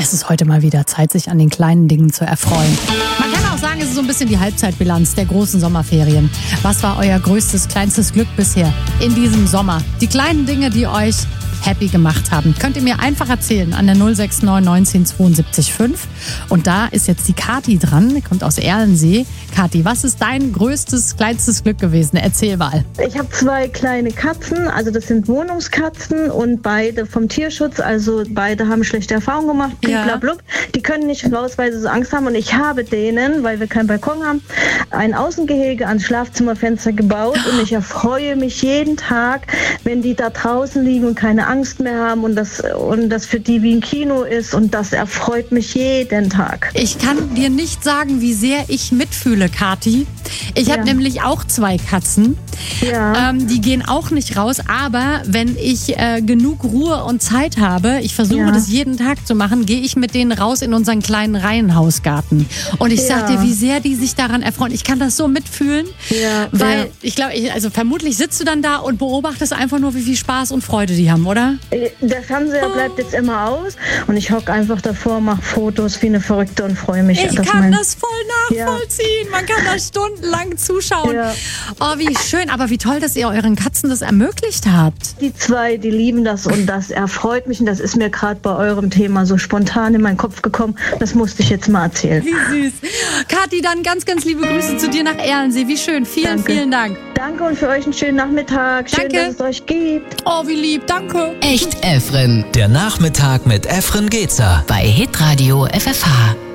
es ist heute mal wieder Zeit, sich an den kleinen Dingen zu erfreuen. Man kann auch sagen, es ist so ein bisschen die Halbzeitbilanz der großen Sommerferien. Was war euer größtes, kleinstes Glück bisher in diesem Sommer? Die kleinen Dinge, die euch happy gemacht haben. Könnt ihr mir einfach erzählen an der 069 19 72 5. Und da ist jetzt die Kathi dran, die kommt aus Erlensee. Kathi, was ist dein größtes, kleinstes Glück gewesen? Erzähl mal. Ich habe 2 kleine Katzen, also das sind Wohnungskatzen und beide vom Tierschutz, also beide haben schlechte Erfahrungen gemacht, bliblablub. Die können nicht raus, weil sie so Angst haben und ich habe denen, weil wir keinen Balkon haben, ein Außengehege ans Schlafzimmerfenster gebaut und ich erfreue mich jeden Tag, wenn die da draußen liegen und keine Angst mehr haben und das für die wie ein Kino ist und das erfreut mich jeden Tag. Ich kann dir nicht sagen, wie sehr ich mitfühle, Kathi. Ich habe nämlich auch 2 Katzen. Ja. Die gehen auch nicht raus, aber wenn ich genug Ruhe und Zeit habe, ich versuche das jeden Tag zu machen, gehe ich mit denen raus in unseren kleinen Reihenhausgarten. Und ich sag dir, wie sehr die sich daran erfreuen. Ich kann das so mitfühlen, weil ich glaube, also vermutlich sitzt du dann da und beobachtest einfach nur, wie viel Spaß und Freude die haben, oder? Der Fernseher bleibt jetzt immer aus und ich hocke einfach davor, mache Fotos wie eine Verrückte und freue mich. Ich kann das voll nachvollziehen. Man kann da stundenlang zuschauen. Ja. Oh, wie schön. Aber wie toll, dass ihr euren Katzen das ermöglicht habt. Die 2, die lieben das und das erfreut mich und das ist mir gerade bei eurem Thema so spontan in meinen Kopf gekommen. Das musste ich jetzt mal erzählen. Wie süß. Kathi, dann ganz, ganz liebe Grüße zu dir nach Erlensee. Wie schön. Vielen Dank. Danke und für euch einen schönen Nachmittag. Schön, dass es euch gibt. Oh, wie lieb. Danke. Echt Efren. Der Nachmittag mit Efren Gezer. Bei Hitradio FFH.